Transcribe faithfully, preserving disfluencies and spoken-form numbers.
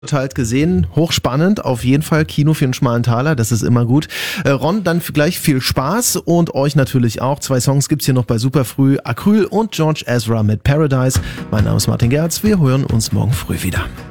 Halt gesehen, hochspannend, auf jeden Fall Kino für einen schmalen Taler, das ist immer gut. Äh, Ron, dann gleich viel Spaß und euch natürlich auch. Zwei Songs gibt's hier noch bei Superfrüh, Acryl und George Ezra mit Paradise. Mein Name ist Martin Gerz, wir hören uns morgen früh wieder.